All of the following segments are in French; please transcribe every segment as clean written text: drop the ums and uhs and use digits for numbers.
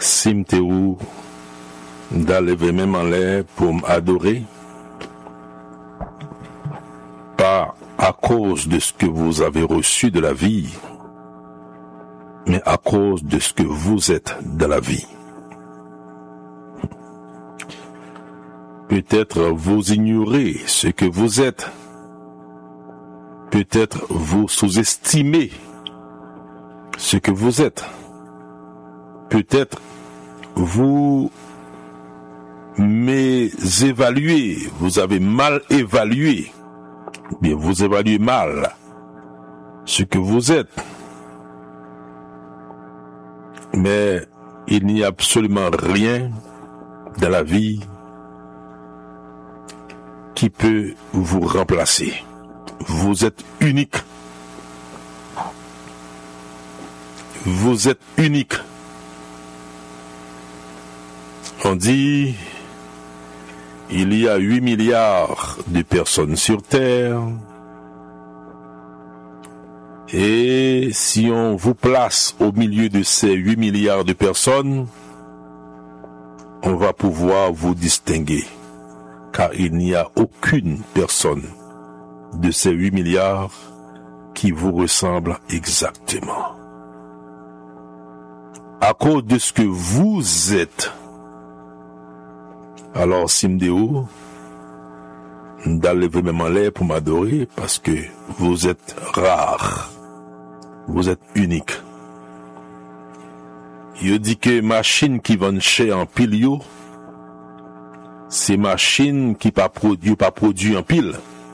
Si m'te ou d'lever même en l'air pour m'adorer, pas à cause de ce que vous avez reçu de la vie, mais à cause de ce que vous êtes de la vie. Peut-être vous ignorez ce que vous êtes. Peut-être vous sous-estimez ce que vous êtes. Peut-être vous mésévaluez, vous avez mal évalué, bien vous évaluez mal ce que vous êtes. Mais il n'y a absolument rien dans la vie qui peut vous remplacer. Vous êtes unique. Vous êtes unique. On dit, il y a 8 milliards de personnes sur Terre. Et si on vous place au milieu de ces 8 milliards de personnes, on va pouvoir vous distinguer. Car il n'y a aucune personne de ces 8 milliards qui vous ressemble exactement. À cause de ce que vous êtes, alors Simdeo, d'enlever même en l'air pour m'adorer parce que vous êtes rare, vous êtes unique. Il dit que machine qui vend cher en pile yo, c'est machine qui pas produit en pile.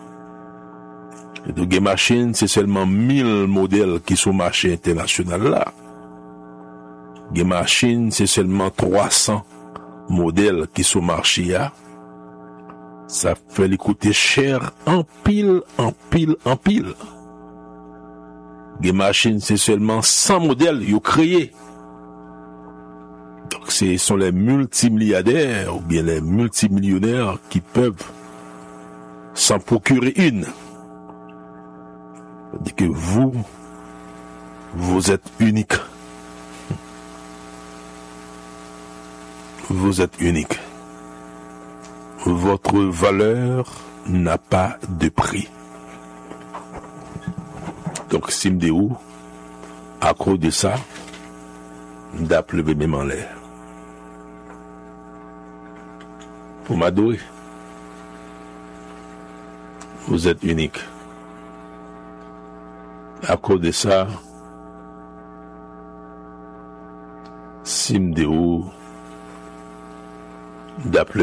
Et donc machine c'est seulement 1000 modèles qui sont marché international là. Les machines c'est seulement 300 modèles qui sont marché là. Ça fait les coûter cher en pile. Les machines c'est seulement 100 modèles yo créé. Donc ce sont les multimilliardaires ou bien les multimillionnaires qui peuvent s'en procurer une. C'est-à-dire que vous êtes unique. Vous êtes unique. Votre valeur n'a pas de prix. Donc Simdeo, à cause de ça, d'appeler même en l'air. Pour m'adorer. Vous êtes unique. À cause de ça, Simdeo, d'appeler